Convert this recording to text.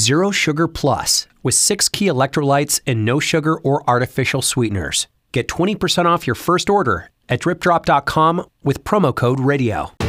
Zero Sugar Plus with 6 key electrolytes and no sugar or artificial sweeteners. Get 20% off your first order at dripdrop.com with promo code RADIO.